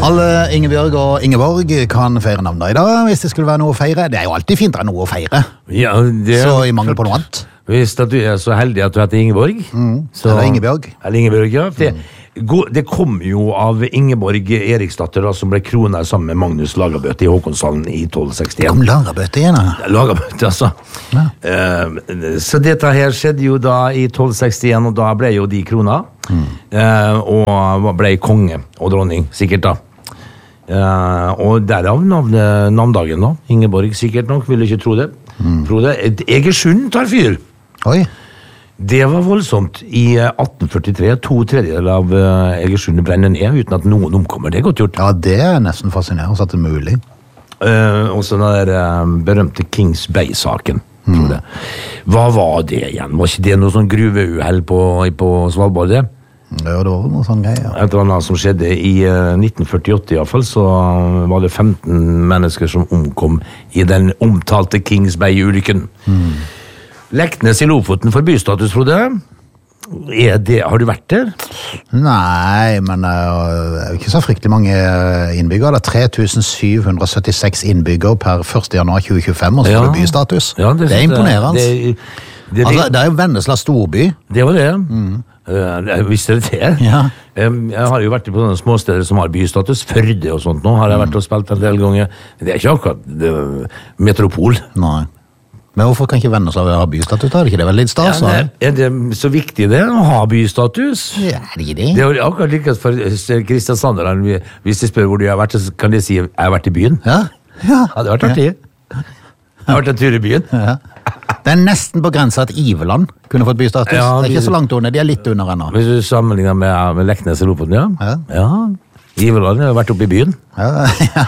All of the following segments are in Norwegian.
Alle Ingebjørg og Ingeborg kan feire navnet i dag, hvis det skulle være noe å feire. Det er jo alltid fint å ha noe å feire, Ja, det, så i mangel på noe annet. Hvis at du er så heldig at du heter Ingeborg så, Eller Ingebjørg. Eller Ingebjørg, ja. Det kom jo av Ingeborg Eriksdatter da, som ble kronet sammen med Magnus Lagabøte i Håkonshallen i 1261. Kom Lagabøte igjen, da. Lagabøte, altså. Ja. Så dette her skjedde jo da i 1261, og da ble jo de krona. Og ble konge og dronning, sikkert da. Og derav navndagen da. Ingeborg, sikkert nok, vil ikke tro det. Egersund tar fyr. Oi. Det var voldsomt. I 1843, 2/3 av Egersund brenner ned uten at noen omkommer. Det er godt gjort. Ja, det er nesten fascinerende at det er mulig. Og så den der berømte Kings Bay-saken. Tror jeg. Hva var det igjen? Var ikke det noe sånn gruveuhell på Svalbard, det? Ja, det var noe sånn greier. Ja. Et eller annet som skjedde i 1948 i hvert fall, så var det 15 mennesker som omkom i den omtalte Kings Bay-ulykken. Leknes i Lofoten for bystatus, Frode. Har du vært der? Nei, men det er jo ikke så fryktelig mange innbyggere. Det er 3776 innbyggere per 1. januar 2025, og så får du bystatus. Ja, det er imponerende. Altså, det er jo Vennesla storby. Det var det. Visste du det? Ja. Jeg har jo vært på sånne småsteder som har bystatus. Førde og sånt nå har jeg vært og spilt en del ganger. Det er ikke akkurat metropol. Nei. Men hvorfor kan ikke Vennesla ha bystatus? Er det ikke det veldig stas? Er det så viktig det å ha bystatus? Ja, det er det. Det er jo akkurat like for Kristian Sander. Hvis de spør hvor du har vært, så kan de si jeg har vært i byen. Ja. Ja, det har vært artig. Jeg har vært en tur i byen. Ja. Det er nesten på grensa at Iveland kunne fått bystatus. Ja, det er ikke så langt under, de er litt under ennå. Hvis du sammenligner med Leknes i Lofoten, ja. Ja. Iveland har vært oppe i byen. Ja.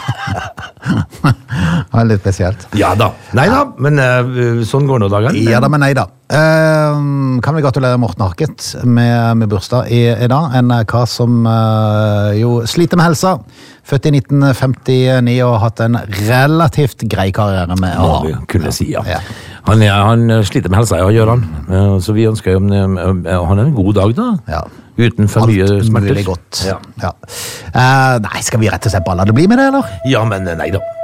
Det var litt spesielt. Ja da. Nei da, men sånn går nå dagen. Ja da, men nei da. Kan vi gratulere Morten Harket med bursdag i dag. En kar som jo sliter med helsa. Født i 1959 og har hatt en relativt grei karriere med Må vi kunne si, ja. Han sliter med helsa, ja, gjør han. Så vi ønsker jo han en god dag da. Ja. Uten for mye smerter. Alt mulig godt. Ja. Ja. Nei, skal vi rett og slett bare la det bli med det, eller? Ja, men nei da.